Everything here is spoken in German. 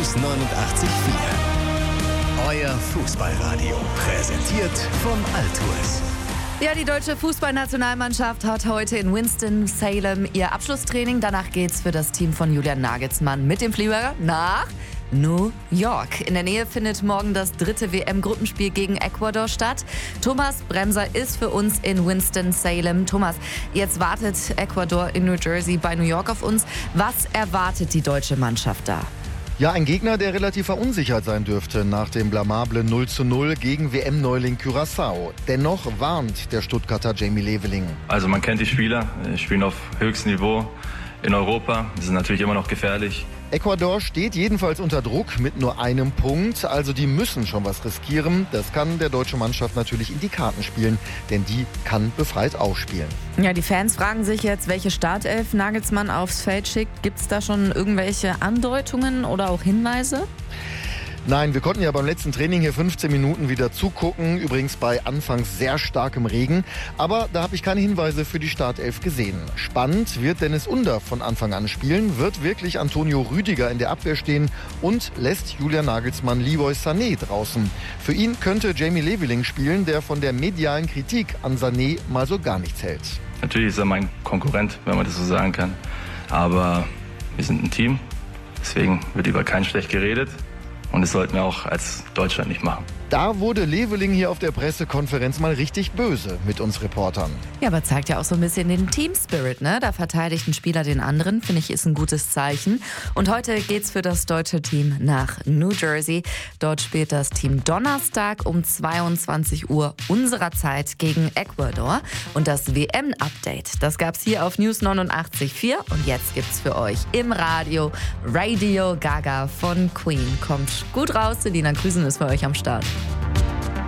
News 89.4. Euer Fußballradio. Präsentiert von Altours. Ja, die deutsche Fußballnationalmannschaft hat heute in Winston-Salem ihr Abschlusstraining. Danach geht's für das Team von Julian Nagelsmann mit dem Flieger nach New York. In der Nähe findet morgen das 3. WM-Gruppenspiel gegen Ecuador statt. Thomas Bremser ist für uns in Winston-Salem. Thomas, jetzt wartet Ecuador in New Jersey bei New York auf uns. Was erwartet die deutsche Mannschaft da? Ja, ein Gegner, der relativ verunsichert sein dürfte nach dem blamablen 0:0 gegen WM-Neuling Curaçao. Dennoch warnt der Stuttgarter Jamie Leveling. Also man kennt die Spieler, spielen auf höchstem Niveau in Europa, sind natürlich immer noch gefährlich. Ecuador steht jedenfalls unter Druck mit nur einem Punkt, also die müssen schon was riskieren. Das kann der deutschen Mannschaft natürlich in die Karten spielen, denn die kann befreit aufspielen. Ja, die Fans fragen sich jetzt, welche Startelf Nagelsmann aufs Feld schickt. Gibt es da schon irgendwelche Andeutungen oder auch Hinweise? Nein, wir konnten ja beim letzten Training hier 15 Minuten wieder zugucken, übrigens bei anfangs sehr starkem Regen. Aber da habe ich keine Hinweise für die Startelf gesehen. Spannend wird Dennis Under von Anfang an spielen, wird wirklich Antonio Rüdiger in der Abwehr stehen und lässt Julian Nagelsmann Leroy Sané draußen. Für ihn könnte Jamie Leveling spielen, der von der medialen Kritik an Sané mal so gar nichts hält. Natürlich ist er mein Konkurrent, wenn man das so sagen kann. Aber wir sind ein Team, deswegen wird über keinen schlecht geredet. Und das sollten wir auch als Deutschland nicht machen. Da wurde Leveling hier auf der Pressekonferenz mal richtig böse mit uns Reportern. Ja, aber zeigt ja auch so ein bisschen den Team-Spirit, ne? Da verteidigt ein Spieler den anderen, finde ich, ist ein gutes Zeichen. Und heute geht's für das deutsche Team nach New Jersey. Dort spielt das Team Donnerstag um 22 Uhr unserer Zeit gegen Ecuador. Und das WM-Update, das gab's hier auf News 89.4. Und jetzt gibt's für euch im Radio Radio Gaga von Queen. Kommt gut raus, Selina Krüsen ist für euch am Start.